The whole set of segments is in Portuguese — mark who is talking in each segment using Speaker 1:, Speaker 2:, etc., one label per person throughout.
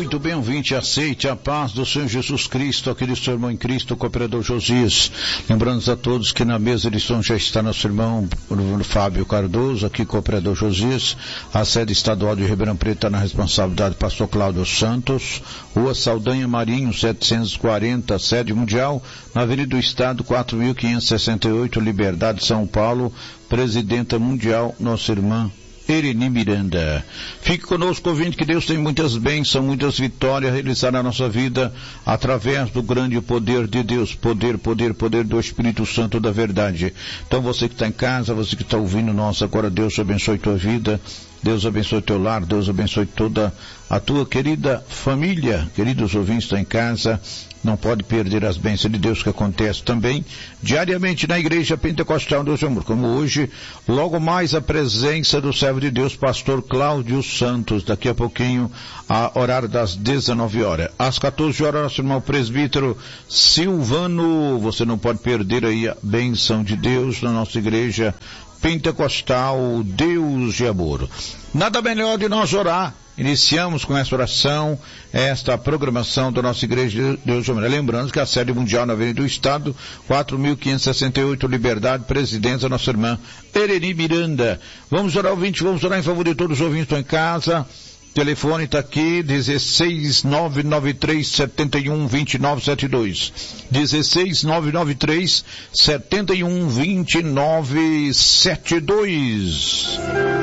Speaker 1: Muito bem, ouvinte, aceite a paz do Senhor Jesus Cristo, aquele seu irmão em Cristo, o cooperador Josias. Lembrando a todos que na mesa de som já está nosso irmão Fábio Cardoso, aqui cooperador Josias. A sede estadual de Ribeirão Preto está na responsabilidade do pastor Cláudio Santos. Rua Saldanha Marinho, 740, sede mundial, na Avenida do Estado, 4568, Liberdade, São Paulo. Presidenta mundial, nossa irmã Ereni Miranda. Fique conosco, ouvinte, que Deus tem muitas bênçãos, muitas vitórias a realizar na nossa vida através do grande poder de Deus, poder do Espírito Santo da verdade. Então você que está em casa, você que está ouvindo nós agora, Deus abençoe tua vida, Deus abençoe teu lar, Deus abençoe toda a tua querida família. Queridos ouvintes, estão em casa, não pode perder as bênçãos de Deus que acontece também diariamente na Igreja Pentecostal Deus de Amor, como hoje, logo mais a presença do servo de Deus, pastor Cláudio Santos, daqui a pouquinho, a horário das 19 horas. Às 14 horas, nosso irmão presbítero Silvano. Você não pode perder aí a bênção de Deus na nossa Igreja Pentecostal Deus de Amor. Nada melhor de nós orar. Iniciamos com essa oração, esta programação da nossa Igreja Deus de Amor. Lembrando que a sede mundial na Avenida do Estado, 4568, Liberdade, presidência, nossa irmã Ereni Miranda. Vamos orar, ouvinte, vamos orar em favor de todos os ouvintes que estão em casa. O telefone está aqui, 16993-712972. 16993-712972.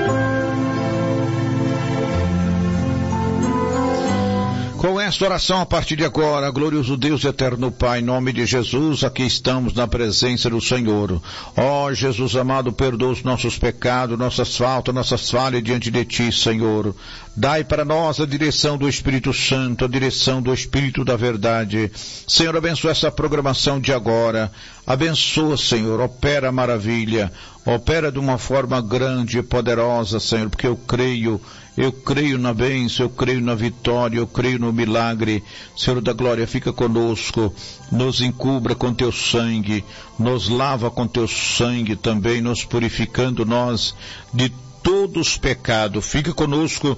Speaker 1: Com esta oração a partir de agora, glorioso Deus e eterno Pai, em nome de Jesus, aqui estamos na presença do Senhor. Ó Jesus amado, perdoa os nossos pecados, nossas falhas diante de Ti, Senhor. Dai para nós a direção do Espírito Santo, a direção do Espírito da verdade. Senhor, abençoa essa programação de agora. Abençoa, Senhor, opera maravilha, opera de uma forma grande e poderosa, Senhor, porque eu creio na bênção, eu creio na vitória, eu creio no milagre. Senhor da glória, fica conosco, nos encubra com teu sangue, nos lava com teu sangue também, nos purificando nós de todos os pecados. Fica conosco,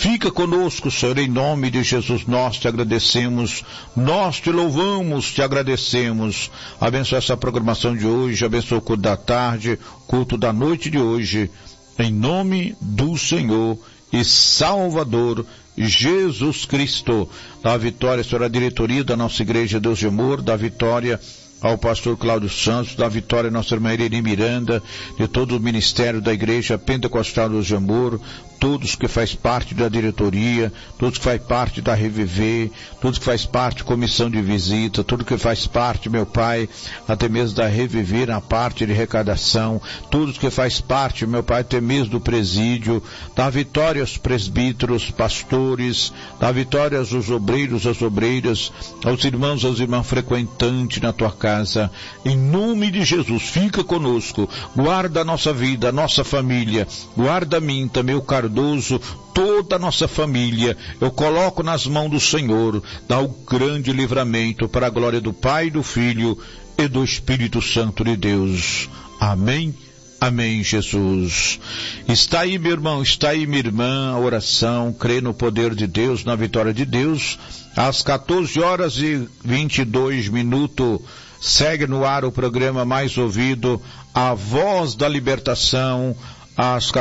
Speaker 1: Senhor, em nome de Jesus. Nós te agradecemos, nós te louvamos, te agradecemos. Abençoa essa programação de hoje, abençoa o culto da tarde, culto da noite de hoje, em nome do Senhor e Salvador Jesus Cristo. Dá vitória, Senhor, à diretoria da nossa Igreja Deus de Amor, dá vitória ao pastor Cláudio Santos, dá vitória à nossa irmã Ereni Miranda, de todo o ministério da Igreja Pentecostal Deus de Amor, todos que faz parte da diretoria, todos que faz parte da Reviver, todos que faz parte da comissão de visita, tudo que faz parte, meu Pai, até mesmo da Reviver na parte de arrecadação, todos que faz parte, meu Pai, até mesmo do presídio. Dá vitória aos presbíteros, pastores, dá vitória aos obreiros, às obreiras, aos irmãos frequentantes na tua casa. Em nome de Jesus, fica conosco, guarda a nossa vida, a nossa família, guarda a mim também, o Cardoso, toda a nossa família, eu coloco nas mãos do Senhor, dá o grande livramento para a glória do Pai, do Filho e do Espírito Santo de Deus. Amém. Amém, Jesus. Está aí, meu irmão, está aí, minha irmã, a oração, crê no poder de Deus, na vitória de Deus. Às 14 horas e 22 minutos, segue no ar o programa mais ouvido, A Voz da Libertação, às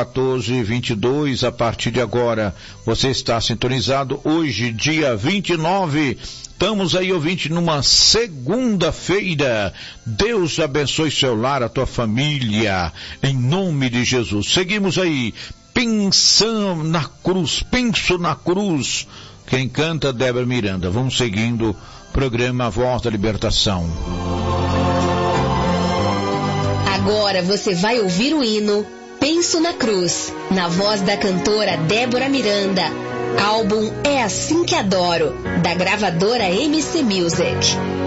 Speaker 1: 14h22, a partir de agora. Você está sintonizado hoje, dia 29. Estamos aí, ouvinte, numa segunda-feira. Deus abençoe seu lar, a tua família, em nome de Jesus. Seguimos aí, pensando na cruz, penso na cruz. Quem canta, Débora Miranda. Vamos seguindo o programa A Voz da Libertação.
Speaker 2: Agora você vai ouvir o hino Penso na Cruz, na voz da cantora Débora Miranda. Álbum É Assim Que Adoro, da gravadora MC Music.